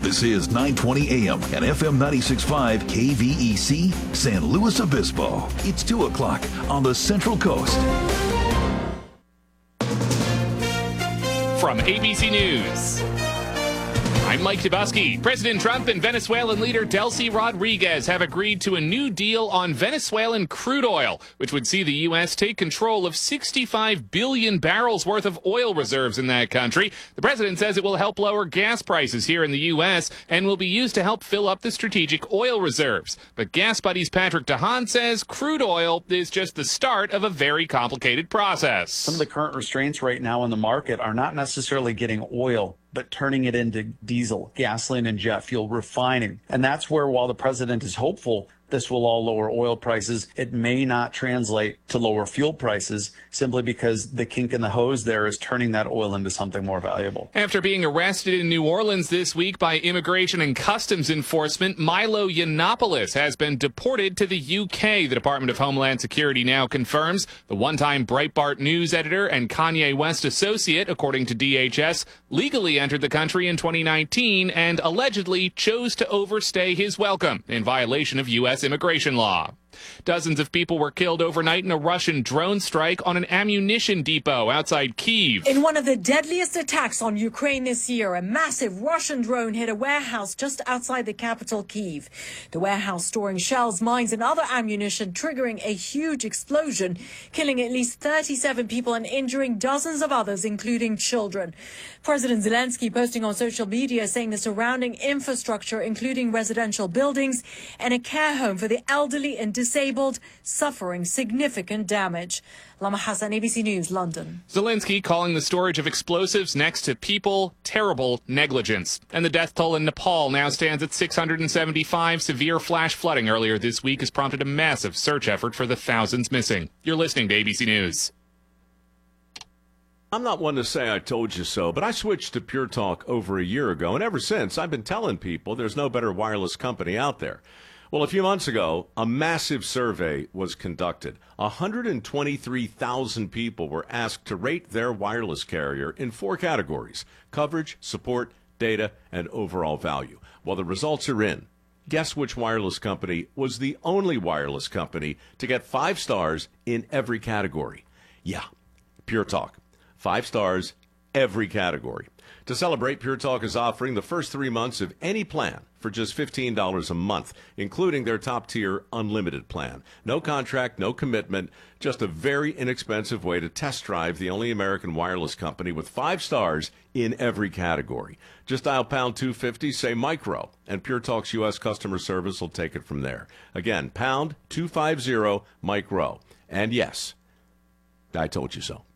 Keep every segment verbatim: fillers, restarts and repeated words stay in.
This is nine twenty a m and F M ninety-six point five K V E C, San Luis Obispo. It's two o'clock on the Central Coast. From A B C News, I'm Mike Dubusky. President Trump and Venezuelan leader Delcy Rodriguez have agreed to a new deal on Venezuelan crude oil, which would see the U S take control of sixty-five billion barrels worth of oil reserves in that country. The president says it will help lower gas prices here in the U S and will be used to help fill up the strategic oil reserves. But Gas Buddies Patrick DeHaan says crude oil is just the start of a very complicated process. Some of the current restraints right now in the market are not necessarily getting oil, but turning it into diesel, gasoline, and jet fuel refining. And that's where, while the president is hopeful this will all lower oil prices, it may not translate to lower fuel prices simply because the kink in the hose there is turning that oil into something more valuable. After being arrested in New Orleans this week by Immigration and Customs Enforcement, Milo Yiannopoulos has been deported to the U K. The Department of Homeland Security now confirms. The one-time Breitbart News editor and Kanye West associate, according to D H S, legally entered the country in twenty nineteen and allegedly chose to overstay his welcome in violation of U S immigration law. Dozens of people were killed overnight in a Russian drone strike on an ammunition depot outside Kyiv. In one of the deadliest attacks on Ukraine this year, a massive Russian drone hit a warehouse just outside the capital, Kyiv. The warehouse storing shells, mines, and other ammunition, triggering a huge explosion, killing at least thirty-seven people and injuring dozens of others, including children. President Zelensky posting on social media saying the surrounding infrastructure, including residential buildings and a care home for the elderly and disabled, suffering significant damage. Lama Hassan, A B C News, London. Zelensky calling the storage of explosives next to people terrible negligence. And the death toll in Nepal now stands at six hundred seventy-five. Severe flash flooding earlier this week has prompted a massive search effort for the thousands missing. You're listening to A B C News. I'm not one to say I told you so, but I switched to Pure Talk over a year ago, and ever since I've been telling people there's no better wireless company out there. Well, a few months ago, a massive survey was conducted. one hundred twenty-three thousand people were asked to rate their wireless carrier in four categories: coverage, support, data, and overall value. Well, the results are in. Guess which wireless company was the only wireless company to get five stars in every category? Yeah, Pure Talk. Five stars, every category. To celebrate, Pure Talk is offering the first three months of any plan for just fifteen dollars a month, including their top-tier unlimited plan. No contract, no commitment, just a very inexpensive way to test drive the only American wireless company with five stars in every category. Just dial pound two fifty, say micro, and Pure Talk's U S customer service will take it from there. Again, pound two fifty, micro. And yes, I told you so.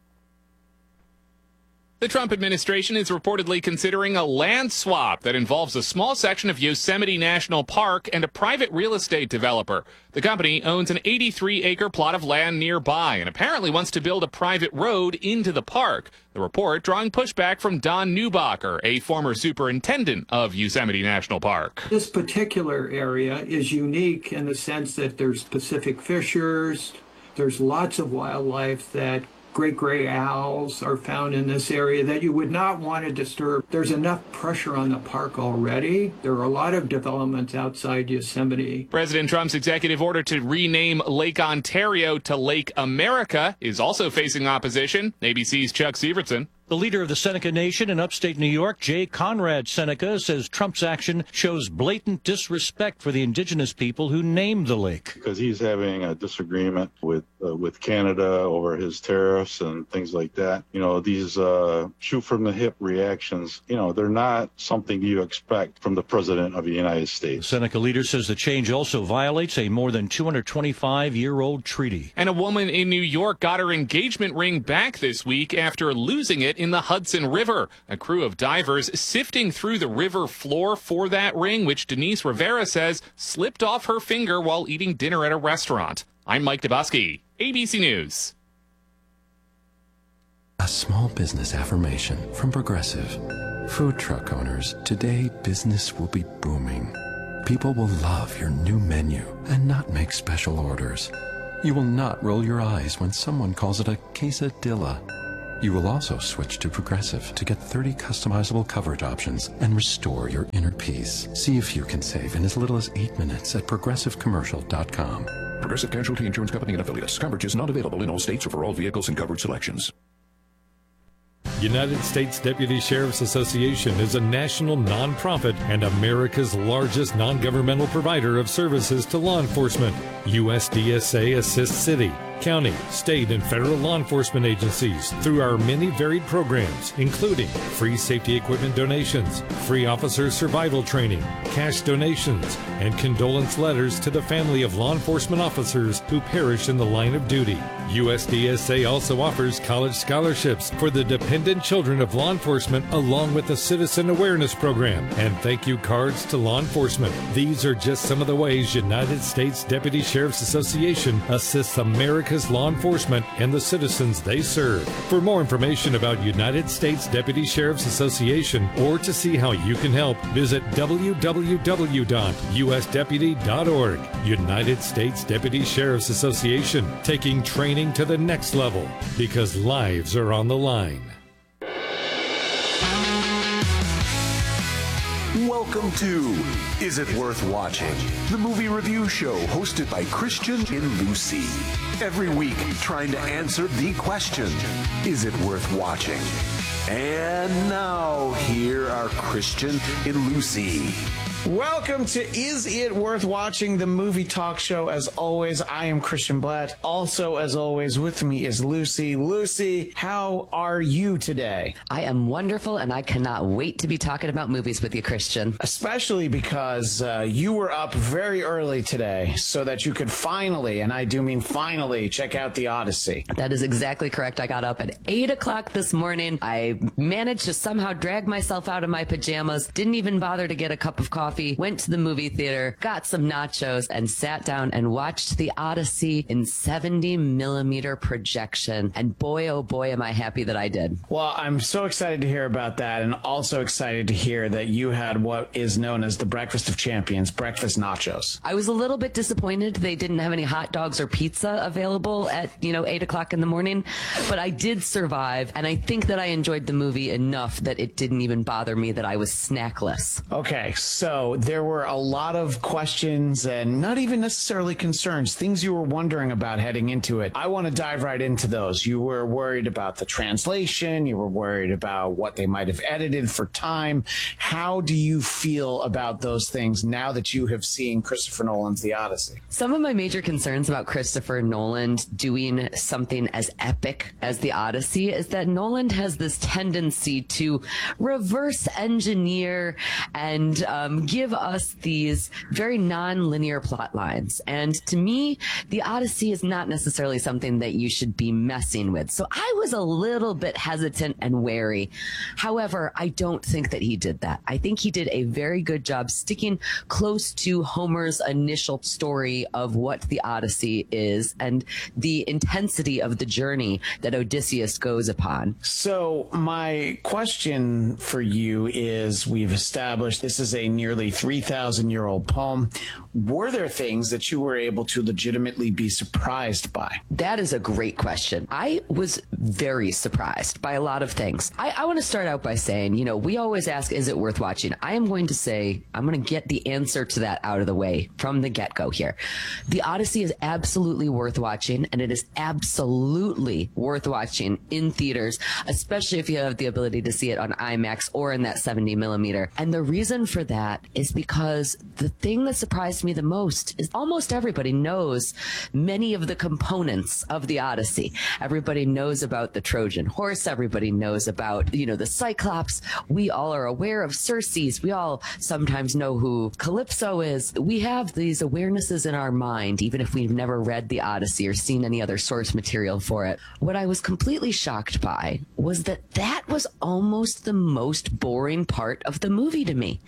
The Trump administration is reportedly considering a land swap that involves a small section of Yosemite National Park and a private real estate developer. The company owns an eighty-three acre plot of land nearby and apparently wants to build a private road into the park. The report drawing pushback from Don Neubacher, a former superintendent of Yosemite National Park. This particular area is unique in the sense that there's Pacific fishers, there's lots of wildlife that great gray owls are found in this area that you would not want to disturb. There's enough pressure on the park already. There are a lot of developments outside Yosemite. President Trump's executive order to rename Lake Ontario to Lake America is also facing opposition. A B C's Chuck Severson. The leader of the Seneca Nation in upstate New York, Jay Conrad Seneca, says Trump's action shows blatant disrespect for the indigenous people who named the lake. Because he's having a disagreement with uh, with Canada over his tariffs and things like that. You know, these uh, shoot-from-the-hip reactions, you know, they're not something you expect from the President of the United States. The Seneca leader says the change also violates a more than two hundred twenty-five year old treaty. And a woman in New York got her engagement ring back this week after losing it in the Hudson River. A crew of divers sifting through the river floor for that ring, which Denise Rivera says slipped off her finger while eating dinner at a restaurant. I'm Mike Dubusky, A B C News. A small business affirmation from Progressive. Food truck owners, today business will be booming. People will love your new menu and not make special orders. You will not roll your eyes when someone calls it a quesadilla. You will also switch to Progressive to get thirty customizable coverage options and restore your inner peace. See if you can save in as little as eight minutes at progressive commercial dot com. Progressive Casualty Insurance Company and Affiliates. Coverage is not available in all states or for all vehicles and coverage selections. United States Deputy Sheriff's Association is a national nonprofit and America's largest non-governmental provider of services to law enforcement. U S D S A assists city, county, state, and federal law enforcement agencies through our many varied programs, including free safety equipment donations, free officer survival training, cash donations, and condolence letters to the family of law enforcement officers who perish in the line of duty. U S D S A also offers college scholarships for the dependent children of law enforcement, along with a citizen awareness program and thank you cards to law enforcement. These are just some of the ways United States Deputy Sheriff's Association assists America's law enforcement and the citizens they serve. For more information about United States Deputy Sheriff's Association or to see how you can help, visit w w w dot u s deputy dot org. United States Deputy Sheriff's Association, taking training to the next level because lives are on the line. Welcome to Is It Worth Watching? The movie review show hosted by Christian and Lucy. Every week trying to answer the question, is it worth watching? And now, here are Christian and Lucy. Welcome to Is It Worth Watching, the movie talk show. As always, I am Christian Blatt. Also, as always, with me is Lucy. Lucy, how are you today? I am wonderful, and I cannot wait to be talking about movies with you, Christian. Especially because uh, you were up very early today so that you could finally, and I do mean finally, check out The Odyssey. That is exactly correct. I got up at eight o'clock this morning. I managed to somehow drag myself out of my pajamas, didn't even bother to get a cup of coffee. Went to the movie theater, got some nachos, and sat down and watched The Odyssey in seventy millimeter projection. And boy, oh boy, am I happy that I did. Well, I'm so excited to hear about that, and also excited to hear that you had what is known as the Breakfast of Champions, breakfast nachos. I was a little bit disappointed they didn't have any hot dogs or pizza available at, you know, eight o'clock in the morning, but I did survive, and I think that I enjoyed the movie enough that it didn't even bother me that I was snackless. Okay, so there were a lot of questions and not even necessarily concerns, things you were wondering about heading into it. I want to dive right into those. You were worried about the translation. You were worried about what they might have edited for time. How do you feel about those things now that you have seen Christopher Nolan's The Odyssey? Some of my major concerns about Christopher Nolan doing something as epic as The Odyssey is that Nolan has this tendency to reverse engineer and um, give us these very non-linear plot lines. And to me, The Odyssey is not necessarily something that you should be messing with. So I was a little bit hesitant and wary. However, I don't think that he did that. I think he did a very good job sticking close to Homer's initial story of what The Odyssey is and the intensity of the journey that Odysseus goes upon. So my question for you is, we've established this is a nearly three thousand year old poem. Were there things that you were able to legitimately be surprised by? That is a great question. I was very surprised by a lot of things. I, I want to start out by saying, you know, we always ask, is it worth watching? I am going to say, I'm going to get the answer to that out of the way from the get-go here. The Odyssey is absolutely worth watching, and it is absolutely worth watching in theaters, especially if you have the ability to see it on IMAX or in that seventy millimeter. And the reason for that is because the thing that surprised me the most is almost everybody knows many of the components of the Odyssey. Everybody knows about the Trojan horse. Everybody knows about, you know, the Cyclops. We all are aware of Circe. We all sometimes know who Calypso is. We have these awarenesses in our mind, even if we've never read the Odyssey or seen any other source material for it. What I was completely shocked by was that that was almost the most boring part of the movie to me.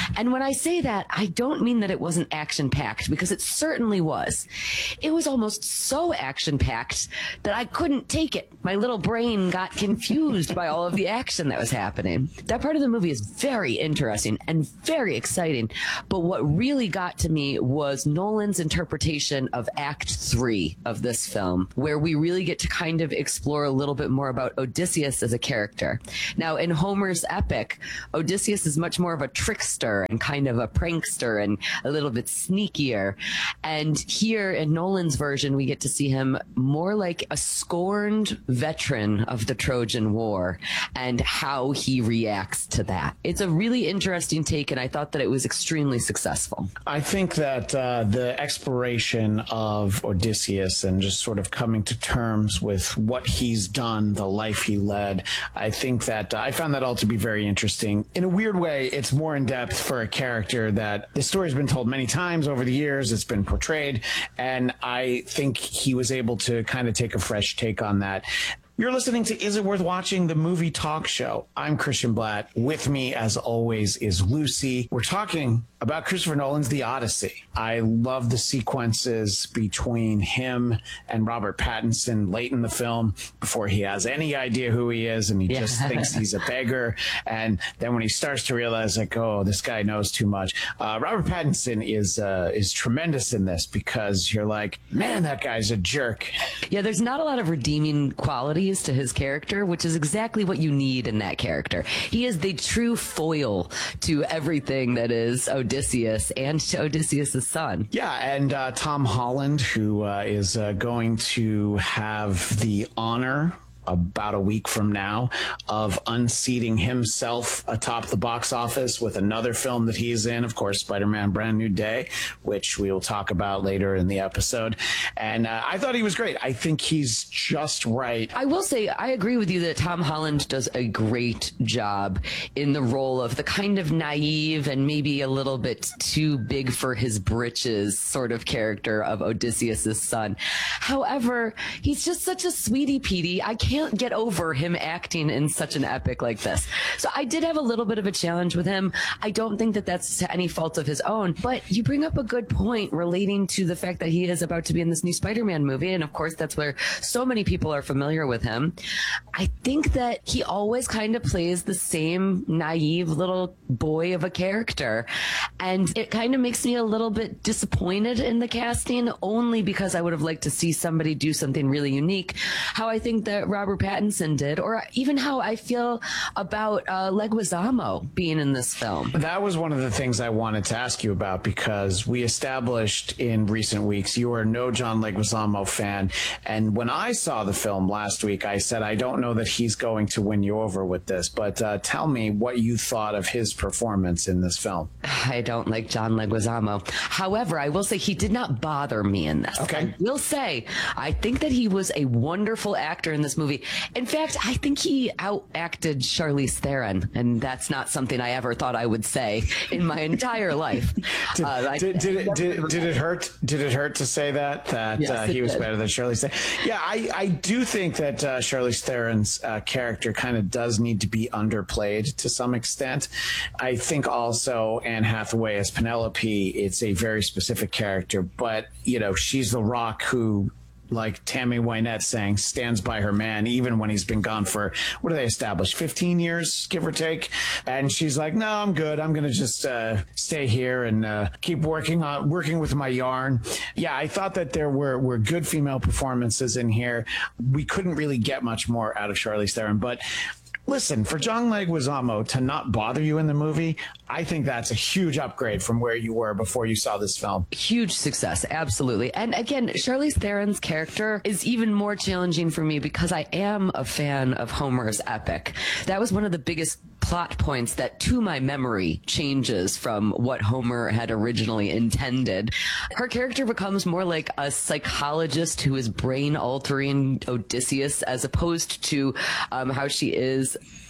And when I say that, I don't mean that it wasn't action-packed, because it certainly was. It was almost so action-packed that I couldn't take it. My little brain got confused by all of the action that was happening. That part of the movie is very interesting and very exciting, but what really got to me was Nolan's interpretation of Act Three of this film, where we really get to kind of explore a little bit more about Odysseus as a character. Now, in Homer's epic, Odysseus is much more of a trickster and kind of a prankster and a little bit sneakier. And here in Nolan's version, we get to see him more like a scorned veteran of the Trojan War and how he reacts to that. It's a really interesting take, and I thought that it was extremely successful. I think that uh, the exploration of Odysseus and just sort of coming to terms with what he's done, the life he led, I think that uh, I found that all to be very interesting. In a weird way, it's more in depth for a character that the story's been told many times over the years. It's been portrayed, and I think he was able to kind of take a fresh take on that. You're listening to Is It Worth Watching, the movie talk show. I'm Christian Blatt. With me, as always, is Lucy. We're talking about Christopher Nolan's The Odyssey. I love the sequences between him and Robert Pattinson late in the film before he has any idea who he is, and he yeah. just thinks he's a beggar. And then when he starts to realize, like, oh, this guy knows too much. Uh, Robert Pattinson is uh, is tremendous in this, because you're like, man, that guy's a jerk. Yeah, there's not a lot of redeeming qualities to his character, which is exactly what you need in that character. He is the true foil to everything that is Odysseus and to Odysseus' son. Yeah, and uh, Tom Holland, who uh, is uh, going to have the honor about a week from now of unseating himself atop the box office with another film that he's in, of course, Spider-Man Brand New Day, which we will talk about later in the episode. And uh, I thought he was great. I think he's just right. I will say, I agree with you that Tom Holland does a great job in the role of the kind of naive and maybe a little bit too big for his britches sort of character of Odysseus' son. However, he's just such a sweetie Petey. I can't Can't get over him acting in such an epic like this. So I did have a little bit of a challenge with him. I don't think that that's to any fault of his own, but you bring up a good point relating to the fact that he is about to be in this new Spider-Man movie. And of course, that's where so many people are familiar with him. I think that he always kind of plays the same naive little boy of a character. And it kind of makes me a little bit disappointed in the casting, only because I would have liked to see somebody do something really unique. How I think that Robert Robert Pattinson did, or even how I feel about uh, Leguizamo being in this film. That was one of the things I wanted to ask you about, because we established in recent weeks you are no John Leguizamo fan, and when I saw the film last week, I said I don't know that he's going to win you over with this, but uh, tell me what you thought of his performance in this film. I don't like John Leguizamo. However, I will say he did not bother me in this. Okay. I will say I think that he was a wonderful actor in this movie. In fact, I think he outacted Charlize Theron, and that's not something I ever thought I would say in my entire life. Did, uh, I, did, did, it, did, did it hurt? Did it hurt to say that that yes, uh, he was did. better than Charlize Theron? Yeah, I, I do think that uh, Charlize Theron's uh, character kind of does need to be underplayed to some extent. I think also Anne Hathaway as Penelope, it's a very specific character, but you know, she's the Rock who, like Tammy Wynette saying, stands by her man even when he's been gone for, what do they establish, fifteen years, give or take? And she's like, no, I'm good. I'm going to just uh, stay here and uh, keep working on working with my yarn. Yeah, I thought that there were, were good female performances in here. We couldn't really get much more out of Charlize Theron, but listen, for John Leguizamo to not bother you in the movie, I think that's a huge upgrade from where you were before you saw this film. Huge success, absolutely. And again, Charlize Theron's character is even more challenging for me because I am a fan of Homer's epic. That was one of the biggest plot points that, to my memory, changes from what Homer had originally intended. Her character becomes more like a psychologist who is brain altering Odysseus, as opposed to um, how she is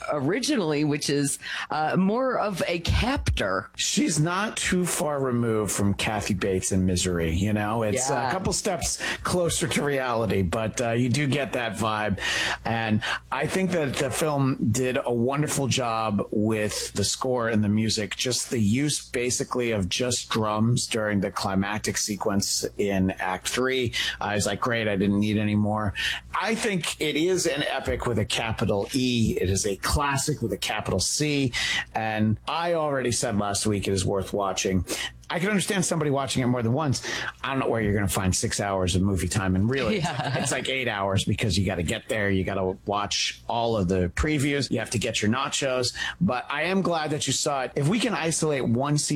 originally, which is uh, more of a captor. She's not too far removed from Kathy Bates in Misery. You know, it's Yeah. a couple steps closer to reality, but uh, you do get that vibe. And I think that the film did a wonderful job with the score and the music, just the use basically of just drums during the climactic sequence in Act Three. I was like, great, I didn't need any more. I think it is an epic with a capital E. It is a classic with a capital C. And I already said last week it is worth watching. I can understand somebody watching it more than once. I don't know where you're going to find six hours of movie time. And really, Yeah. it's like eight hours because you got to get there. You got to watch all of the previews. You have to get your nachos. But I am glad that you saw it. If we can isolate one scene